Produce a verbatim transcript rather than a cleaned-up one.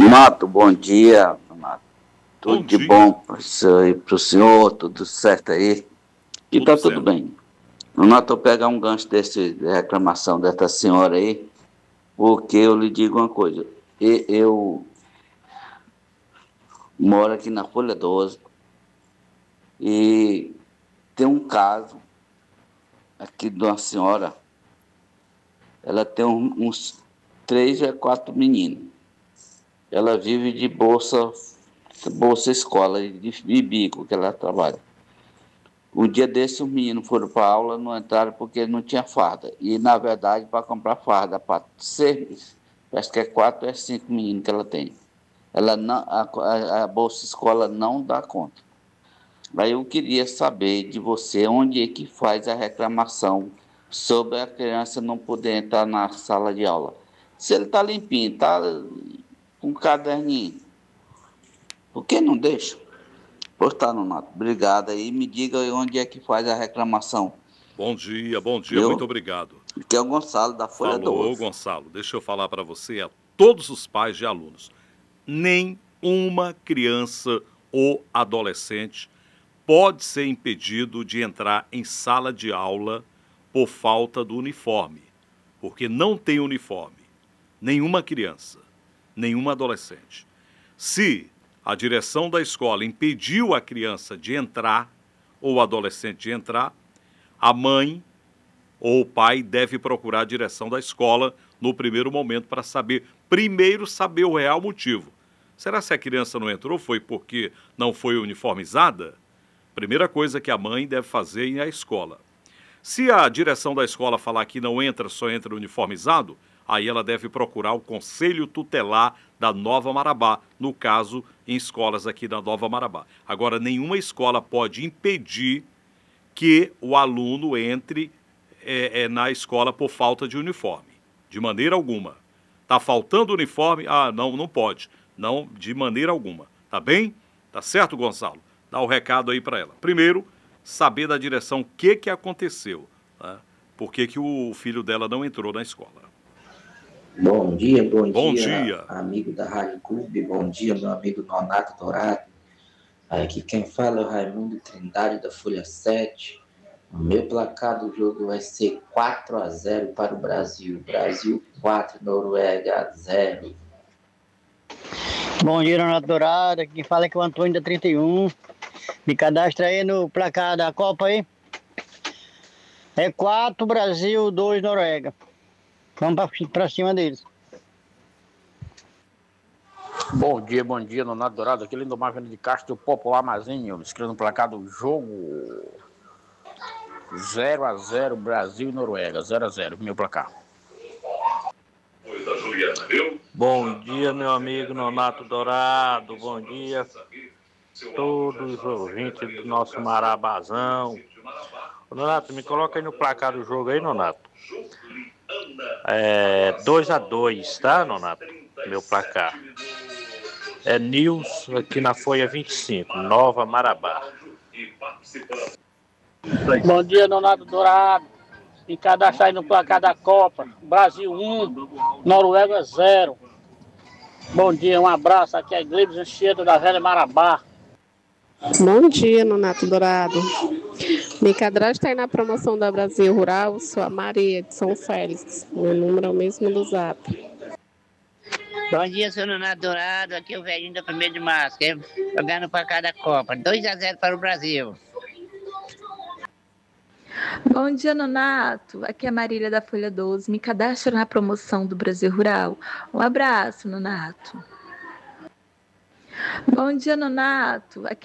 Mato, bom dia, Mato. Tudo Bom de dia. bom para o senhor, tudo certo aí? E Tudo tá certo. tudo bem. Mato, eu pegar um gancho desse, de reclamação dessa senhora aí, porque eu lhe digo uma coisa. E- Eu moro aqui na Folha doze e tem um caso aqui de uma senhora, ela tem um- uns três a quatro meninos. Ela vive de bolsa, bolsa escola, de, de bico que ela trabalha. Um dia desse, os meninos foram para aula, não entraram porque não tinha farda. E, na verdade, para comprar farda para seis, acho que é quatro ou é cinco meninos que ela tem. Ela não, a, a, a Bolsa Escola não dá conta. Aí eu queria saber de você onde é que faz a reclamação sobre a criança não poder entrar na sala de aula. Se ele está limpinho, está com um caderninho, por que não deixa? Pois tá, Nonato. Obrigado aí. Me diga aí onde é que faz a reclamação. Bom dia, bom dia, muito Eu, obrigado. que é o Gonçalo da Folha Falou, doze. Gonçalo. Deixa eu falar para você, a todos os pais de alunos. Nem uma criança ou adolescente pode ser impedido de entrar em sala de aula por falta do uniforme, porque não tem uniforme. Nenhuma criança, nenhuma adolescente. Se a direção da escola impediu a criança de entrar, ou o adolescente de entrar, a mãe ou o pai deve procurar a direção da escola no primeiro momento para saber, primeiro saber o real motivo. Será que a criança não entrou foi porque não foi uniformizada? Primeira coisa que a mãe deve fazer é ir à escola. Se a direção da escola falar que não entra, só entra uniformizado, aí ela deve procurar o Conselho Tutelar da Nova Marabá, no caso, em escolas aqui da Nova Marabá. Agora, nenhuma escola pode impedir que o aluno entre é, é, na escola por falta de uniforme, de maneira alguma. Está faltando uniforme? Ah, não, não pode. Não, de maneira alguma. Tá bem? Tá certo, Gonçalo? Dá o recado aí para ela. Primeiro, saber da direção o que, que aconteceu. Tá? Por que, que o filho dela não entrou na escola. Bom dia, bom, Bom dia, dia, amigo da Rádio Clube, bom dia, meu amigo Nonato Dourado. Aqui quem fala é o Raimundo Trindade da Folha sete. O meu placar do jogo vai ser quatro a zero para o Brasil. Brasil quatro, Noruega zero. Bom dia, Nonato Dourado. Aqui fala que é o Antônio da trinta e um. Me cadastra aí no placar da Copa aí. É quatro Brasil, dois Noruega. Vamos para cima deles. Bom dia, bom dia, Nonato Dourado. Aqui Lindomar Venda de Castro, do Popular Mazinho. Escrevendo no placar do jogo zero a zero, Brasil e Noruega. zero a zero, meu placar. Bom dia, meu amigo Nonato Dourado. Bom dia todos os ouvintes do nosso Marabazão. Nonato, me coloca aí no placar do jogo aí, Nonato. É dois a dois, tá, Nonato? Meu placar. É News aqui na Folha vinte e cinco, Nova Marabá. Bom dia, Nonato Dourado. Me cadastra aí no placar da Copa. Brasil um, Noruega zero. Bom dia, um abraço. Aqui é Glebs Enchedo da Velha Marabá. Bom dia, Nonato Dourado. Me cadastra aí na promoção da Brasil Rural. Sou a Maria de São Félix. Meu número é o mesmo do Zap. Bom dia, seu Nonato Dourado. Aqui é o velhinho da primeiro de março. Quer jogar no placar da Copa. dois a zero para o Brasil. Bom dia, Nonato. Aqui é a Marília da Folha doze. Me cadastra na promoção do Brasil Rural. Um abraço, Nonato. Bom dia, Nonato. Aqui